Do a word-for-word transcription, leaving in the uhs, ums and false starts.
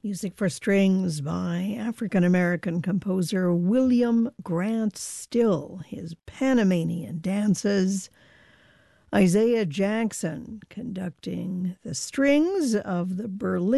Music for strings by African-American composer William Grant Still, his Panamanian dances. Isaiah Jackson conducting the strings of the Berlin